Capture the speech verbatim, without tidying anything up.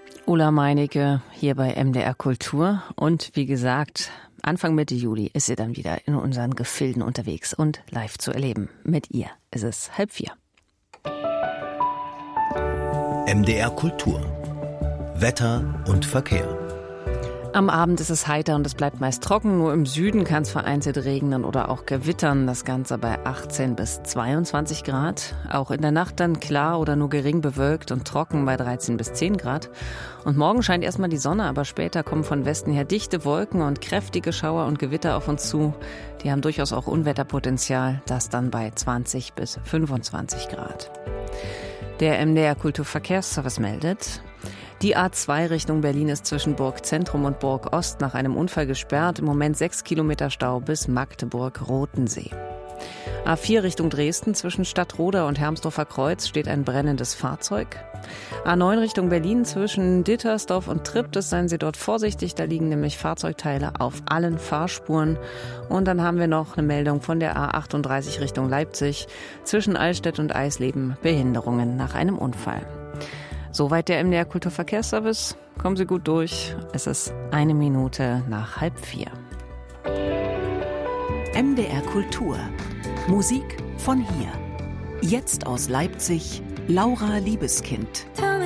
Ulla Meinecke hier bei M D R Kultur. Und wie gesagt, Anfang Mitte Juli ist sie dann wieder in unseren Gefilden unterwegs und live zu erleben. Mit ihr ist es halb vier. M D R Kultur. Wetter und Verkehr. Am Abend ist es heiter und es bleibt meist trocken. Nur im Süden kann es vereinzelt regnen oder auch gewittern. Das Ganze bei achtzehn bis zweiundzwanzig Grad. Auch in der Nacht dann klar oder nur gering bewölkt und trocken bei dreizehn bis zehn Grad. Und morgen scheint erstmal die Sonne, aber später kommen von Westen her dichte Wolken und kräftige Schauer und Gewitter auf uns zu. Die haben durchaus auch Unwetterpotenzial. Das dann bei zwanzig bis fünfundzwanzig Grad. Der M D R Kulturverkehrsservice meldet: Die A zwei Richtung Berlin ist zwischen Burgzentrum und Burg Ost nach einem Unfall gesperrt. Im Moment sechs Kilometer Stau bis Magdeburg-Rotensee. A vier Richtung Dresden zwischen Stadtroda und Hermsdorfer Kreuz steht ein brennendes Fahrzeug. A neun Richtung Berlin zwischen Dittersdorf und Triptis, seien Sie dort vorsichtig, da liegen nämlich Fahrzeugteile auf allen Fahrspuren. Und dann haben wir noch eine Meldung von der A achtunddreißig Richtung Leipzig zwischen Allstedt und Eisleben, Behinderungen nach einem Unfall. Soweit der M D R Kulturverkehrsservice. Kommen Sie gut durch. Es ist eine Minute nach halb vier. M D R Kultur. Musik von hier. Jetzt aus Leipzig, Laura Liebeskind.